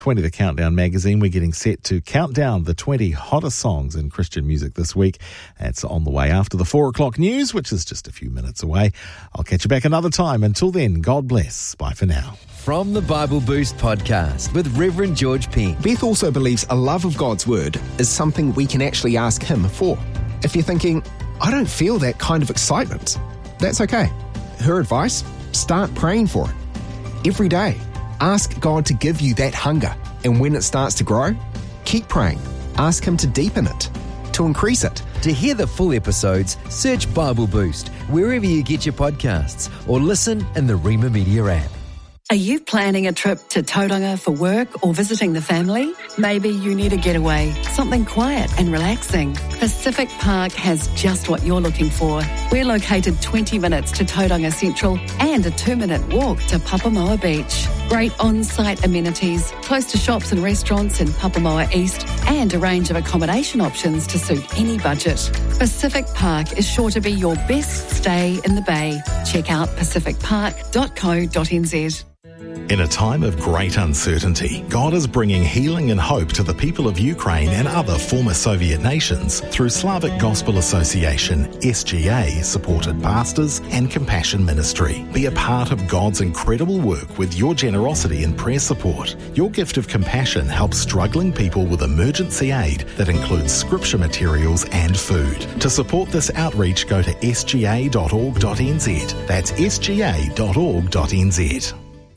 20 The Countdown magazine. We're getting set to count down the 20 hottest songs in Christian music this week. It's on the way after the 4 o'clock news, which is just a few minutes away. I'll catch you back another time. Until then, God bless. Bye for now. From the Bible Boost podcast with Reverend George Penn. Beth also believes a love of God's Word is something we can actually ask Him for. If you're thinking, I don't feel that kind of excitement, that's okay. Her advice, start praying for it. Every day, ask God to give you that hunger. And when it starts to grow, keep praying. Ask Him to deepen it, to increase it. To hear the full episodes, search Bible Boost wherever you get your podcasts or listen in the Rima Media app. Are you planning a trip to Tauranga for work or visiting the family? Maybe you need a getaway, something quiet and relaxing. Pacific Park has just what you're looking for. We're located 20 minutes to Tauranga Central and a 2-minute walk to Papamoa Beach. Great on-site amenities, close to shops and restaurants in Papamoa East, and a range of accommodation options to suit any budget. Pacific Park is sure to be your best stay in the Bay. Check out pacificpark.co.nz. In a time of great uncertainty, God is bringing healing and hope to the people of Ukraine and other former Soviet nations through Slavic Gospel Association, SGA, supported pastors and compassion ministry. Be a part of God's incredible work with your generosity and prayer support. Your gift of compassion helps struggling people with emergency aid that includes scripture materials and food. To support this outreach, go to sga.org.nz. That's sga.org.nz.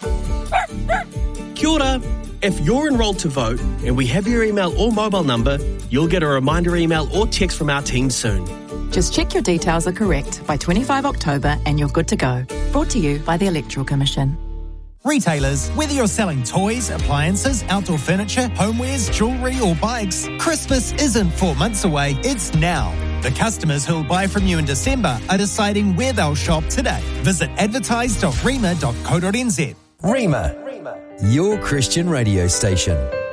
Kia ora. If you're enrolled to vote and we have your email or mobile number, you'll get a reminder email or text from our team soon. Just check your details are correct by 25 October and you're good to go. Brought to you by the Electoral Commission. Retailers, whether you're selling toys, appliances, outdoor furniture, homewares, jewellery or bikes, Christmas isn't 4 months away, it's now. The customers who'll buy from you in December are deciding where they'll shop today. Visit advertise.rima.co.nz. Rima, your Christian radio station.